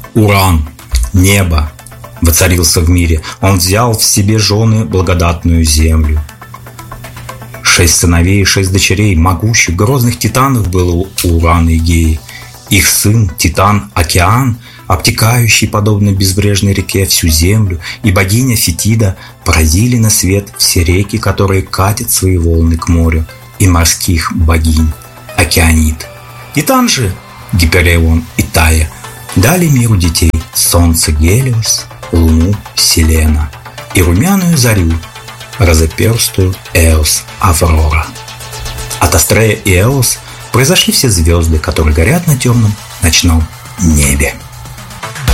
Уран, небо, воцарился в мире. Он взял в себе жены благодатную землю. 6 сыновей и 6 дочерей могущих, грозных титанов было у Урана и Геи. Их сын, титан Океан, обтекающий, подобно безбрежной реке, всю землю, и богиня Фетида породили на свет все реки, которые катят свои волны к морю, и морских богинь Океанид. Титан же, Гиперион и Тая, дали миру детей солнце Гелиос, луну Селена и румяную зарю, разоперстую Эос Аврора. От Астрея и Эос произошли все звезды, которые горят на темном ночном небе.